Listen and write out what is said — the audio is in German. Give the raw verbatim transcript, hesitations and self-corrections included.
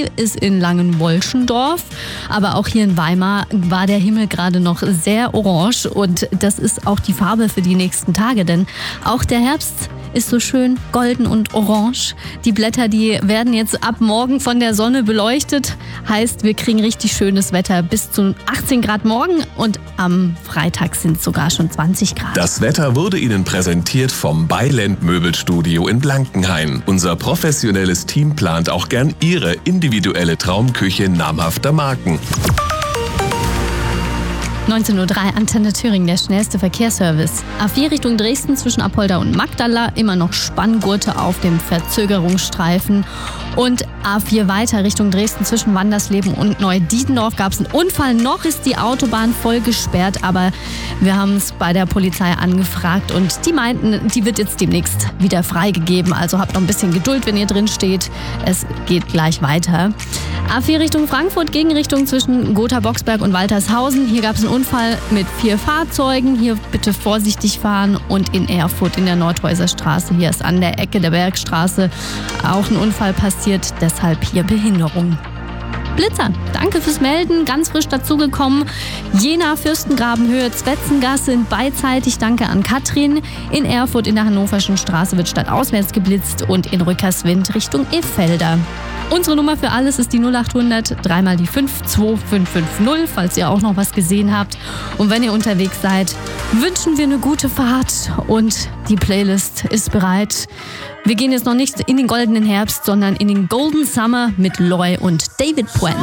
Schnee ist in Langenwolschendorf, aber auch hier in Weimar war der Himmel gerade noch sehr orange und das ist auch die Farbe für die nächsten Tage, denn auch der Herbst ist so schön golden und orange. Die Blätter, die werden jetzt ab morgen von der Sonne beleuchtet. Heißt, wir kriegen richtig schönes Wetter bis zu achtzehn Grad morgen und am Freitag sind es sogar schon zwanzig Grad. Das Wetter wurde Ihnen präsentiert vom Beiland Möbelstudio in Blankenhain. Unser professionelles Team plant auch gern Ihre individuelle Traumküche namhafter Marken. neunzehn Uhr drei, Antenne Thüringen, der schnellste Verkehrsservice. A vier Richtung Dresden zwischen Apolda und Magdala, immer noch Spanngurte auf dem Verzögerungsstreifen. Und A vier weiter Richtung Dresden zwischen Wandersleben und Neudietendorf gab es einen Unfall. Noch ist die Autobahn voll gesperrt, aber wir haben es bei der Polizei angefragt und die meinten, die wird jetzt demnächst wieder freigegeben. Also habt noch ein bisschen Geduld, wenn ihr drin steht. Es geht gleich weiter. A vier Richtung Frankfurt, Gegenrichtung zwischen Gotha-Boxberg und Waltershausen. Hier gab es einen Unfall mit vier Fahrzeugen. Hier bitte vorsichtig fahren. Und in Erfurt in der Nordhäuser Straße. Hier ist an der Ecke der Bergstraße auch ein Unfall passiert. Deshalb hier Behinderung. Blitzer, danke fürs Melden. Ganz frisch dazugekommen. Jena, Fürstengrabenhöhe, Zwetzengasse sind beidseitig. Danke an Katrin. In Erfurt in der Hannoverschen Straße wird stadtauswärts geblitzt und in Rückerswind Richtung Effelder. Unsere Nummer für alles ist die null acht hundert, dreimal die fünf zwei fünf fünf null, falls ihr auch noch was gesehen habt. Und wenn ihr unterwegs seid, wünschen wir eine gute Fahrt und die Playlist ist bereit. Wir gehen jetzt noch nicht in den goldenen Herbst, sondern in den Golden Summer mit Loy und David Puente.